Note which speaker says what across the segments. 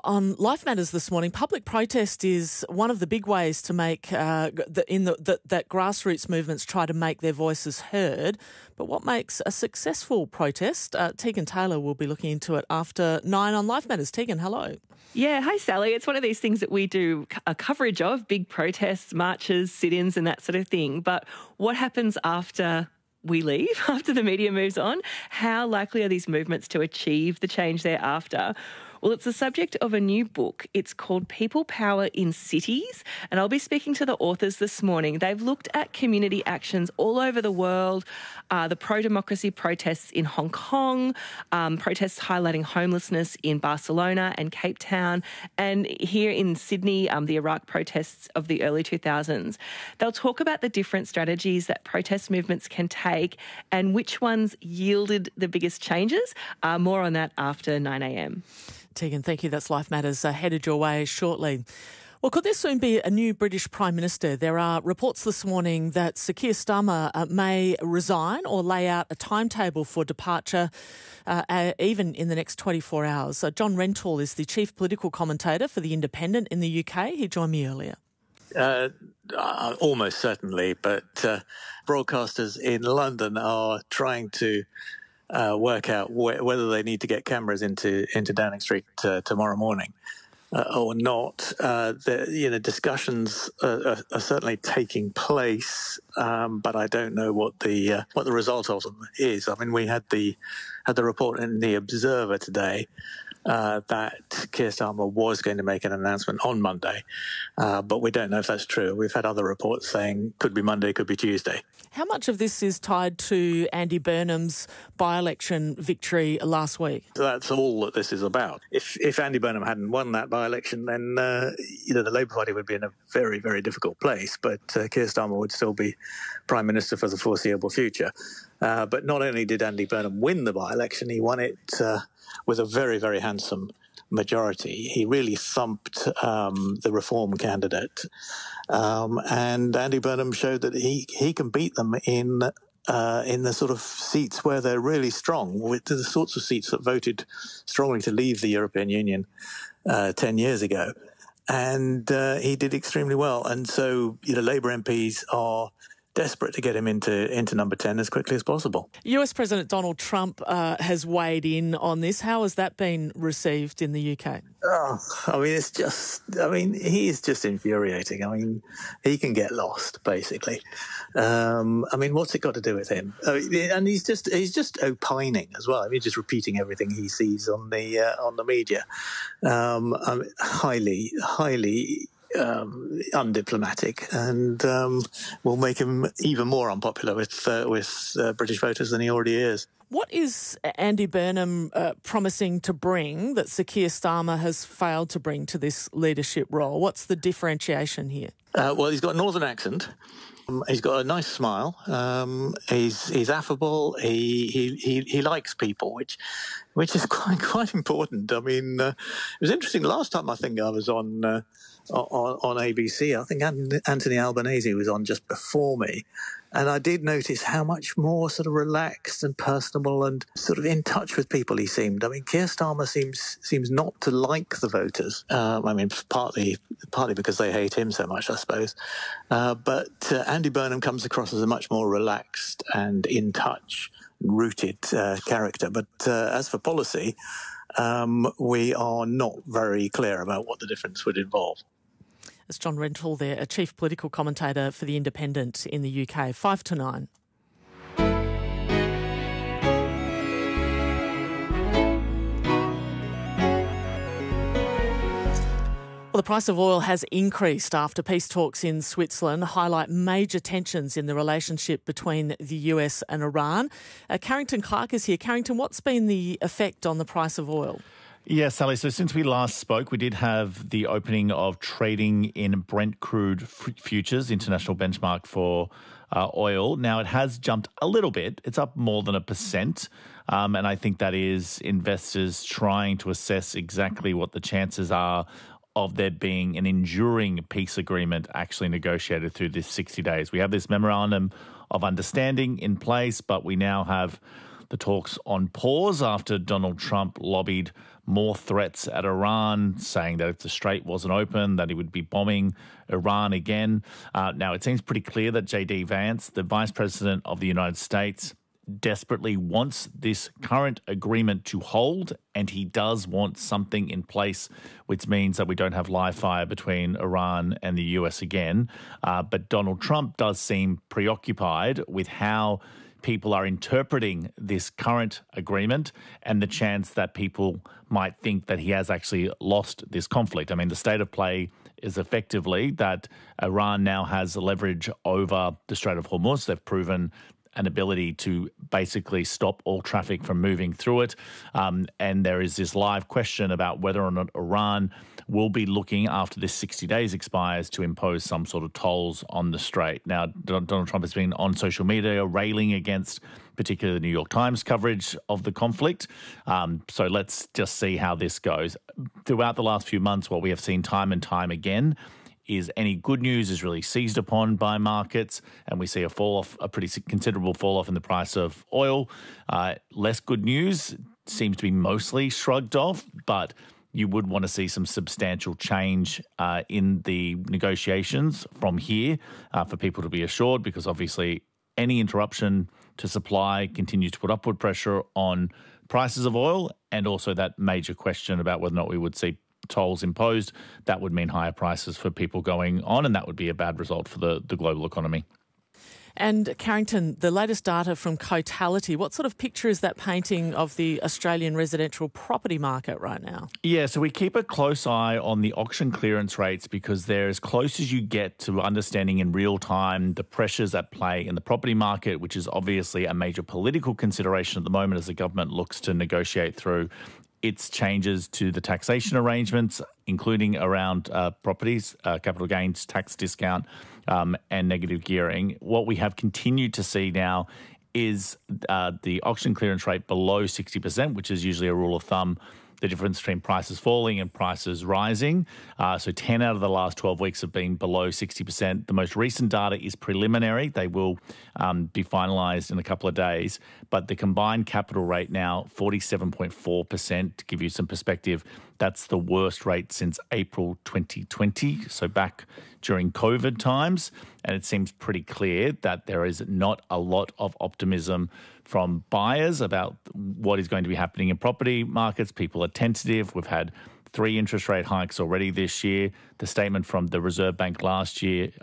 Speaker 1: on Life Matters this morning, public protest is one of the big ways to make that grassroots movements try to make their voices heard. But what makes a successful protest? Tegan Taylor will be looking into it after 9 on Life Matters. Tegan, hello.
Speaker 2: Yeah, hi Sally. It's one of these things that we do a coverage of, big protests, marches, sit-ins and that sort of thing. But what happens after we leave, after the media moves on? How likely are these movements to achieve the change thereafter? Well, it's the subject of a new book. It's called People Power in Cities, and I'll be speaking to the authors this morning. They've looked at community actions all over the world, the pro-democracy protests in Hong Kong, protests highlighting homelessness in Barcelona and Cape Town, and here in Sydney, the Iraq protests of the early 2000s. They'll talk about the different strategies that protest movements can take and which ones yielded the biggest changes. More on that after 9 a.m.
Speaker 1: Tegan, thank you. That's Life Matters headed your way shortly. Well, could there soon be a new British Prime Minister? There are reports this morning that Sir Keir Starmer may resign or lay out a timetable for departure even in the next 24 hours. John Rentoul is the chief political commentator for The Independent in the UK. He joined me earlier.
Speaker 3: Almost certainly, but broadcasters in London are trying to work out whether they need to get cameras into Downing Street tomorrow morning or not. Discussions are certainly taking place, but I don't know what the result of them is. I mean, we had the report in the Observer today that Keir Starmer was going to make an announcement on Monday, but we don't know if that's true. We've had other reports saying could be Monday, could be Tuesday.
Speaker 1: How much of this is tied to Andy Burnham's by-election victory last week?
Speaker 3: So that's all that this is about. If Andy Burnham hadn't won that by-election, then the Labour Party would be in a very, very difficult place, but Keir Starmer would still be Prime Minister for the foreseeable future. But not only did Andy Burnham win the by-election, he won it with a very, very handsome majority. He really thumped the Reform candidate. And Andy Burnham showed that he can beat them in the sort of seats where they're really strong, with the sorts of seats that voted strongly to leave the European Union 10 years ago. And he did extremely well. And so, Labour MPs are desperate to get him into number 10 as quickly as possible.
Speaker 1: US President Donald Trump has weighed in on this. How has that been received in the UK?
Speaker 3: He is just infuriating. I mean, he can get lost, basically. What's it got to do with him? And he's just opining as well. I mean, just repeating everything he sees on the media. Highly undiplomatic, and will make him even more unpopular with British voters than he already is.
Speaker 1: What is Andy Burnham promising to bring that Sir Keir Starmer has failed to bring to this leadership role? What's the differentiation here?
Speaker 3: Well, he's got a northern accent. He's got a nice smile. He's affable. He likes people, which is quite important. I mean, it was interesting. Last time I think I was on ABC, I think Anthony Albanese was on just before me, and I did notice how much more sort of relaxed and personable and sort of in touch with people he seemed. I mean, Keir Starmer seems not to like the voters. Partly because they hate him so much, I suppose. But Andy Burnham comes across as a much more relaxed and in touch, rooted character. But as for policy, we are not very clear about what the difference would involve.
Speaker 1: It's John Rentoul there, a chief political commentator for The Independent in the UK. 5 to 9. Well, the price of oil has increased after peace talks in Switzerland highlight major tensions in the relationship between the US and Iran. Carrington Clark is here. Carrington, what's been the effect on the price of oil?
Speaker 4: Yes, Sally. So since we last spoke, we did have the opening of trading in Brent crude futures, international benchmark for oil. Now, it has jumped a little bit. It's up more than 1%. And I think that is investors trying to assess exactly what the chances are of there being an enduring peace agreement actually negotiated through this 60 days. We have this memorandum of understanding in place, but we now have the talks on pause after Donald Trump lobbied more threats at Iran, saying that if the strait wasn't open, that he would be bombing Iran again. Now, it seems pretty clear that J.D. Vance, the Vice President of the United States, desperately wants this current agreement to hold, and he does want something in place, which means that we don't have live fire between Iran and the US again. But Donald Trump does seem preoccupied with how people are interpreting this current agreement and the chance that people might think that he has actually lost this conflict. I mean, the state of play is effectively that Iran now has leverage over the Strait of Hormuz. They've proven an ability to basically stop all traffic from moving through it. And there is this live question about whether or not Iran will be looking, after this 60 days expires, to impose some sort of tolls on the strait. Now, Donald Trump has been on social media railing against particularly the New York Times coverage of the conflict. So let's just see how this goes. Throughout the last few months, what we have seen time and time again is any good news is really seized upon by markets, and we see a fall off, a pretty considerable fall off in the price of oil. Less good news seems to be mostly shrugged off, but you would want to see some substantial change in the negotiations from here for people to be assured, because obviously any interruption to supply continues to put upward pressure on prices of oil, and also that major question about whether or not we would see tolls imposed. That would mean higher prices for people going on, and that would be a bad result for the global economy.
Speaker 1: And Carrington, the latest data from Cotality, what sort of picture is that painting of the Australian residential property market right now? Yeah,
Speaker 4: so we keep a close eye on the auction clearance rates, because they're as close as you get to understanding in real time the pressures at play in the property market, which is obviously a major political consideration at the moment as the government looks to negotiate through its changes to the taxation arrangements, including around properties, capital gains tax discount, and negative gearing. What we have continued to see now is the auction clearance rate below 60%, which is usually a rule of thumb, the difference between prices falling and prices rising. So 10 out of the last 12 weeks have been below 60%. The most recent data is preliminary. They will be finalised in a couple of days. But the combined capital rate now, 47.4%. To give you some perspective, that's the worst rate since April 2020, so back during COVID times. And it seems pretty clear that there is not a lot of optimism from buyers about what is going to be happening in property markets. People are tentative. We've had 3 interest rate hikes already this year. The statement from the Reserve Bank last week,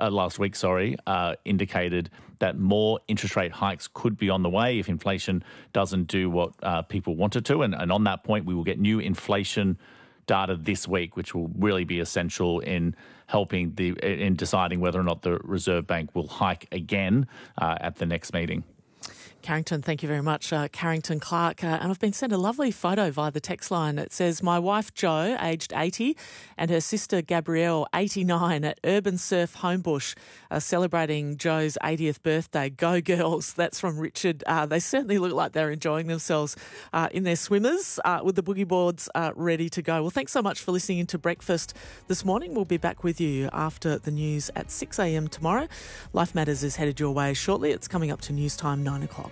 Speaker 4: indicated that more interest rate hikes could be on the way if inflation doesn't do what people want it to. And on that point, we will get new inflation data this week, which will really be essential in helping in deciding whether or not the Reserve Bank will hike again at the next meeting.
Speaker 1: Carrington, thank you very much. Carrington Clark. And I've been sent a lovely photo via the text line. It says, my wife Jo, aged 80, and her sister Gabrielle, 89, at Urban Surf Homebush, celebrating Jo's 80th birthday. Go girls. That's from Richard. They certainly look like they're enjoying themselves in their swimmers with the boogie boards ready to go. Well, thanks so much for listening to Breakfast this morning. We'll be back with you after the news at 6 a.m. tomorrow. Life Matters is headed your way shortly. It's coming up to news time, 9 o'clock.